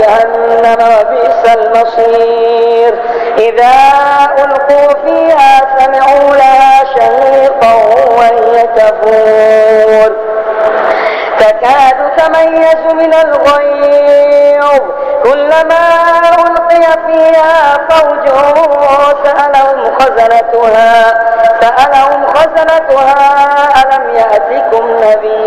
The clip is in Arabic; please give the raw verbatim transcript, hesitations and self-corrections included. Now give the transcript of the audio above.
جهنم وبئس المصير. إذا ألقوا فيها سمعوا لها شهيقا وهي تفور تكاد تميز من الغيظ كلما ألقي فيها فوج سألهم خزنتها سألهم خزنتها ألم يأتكم نذير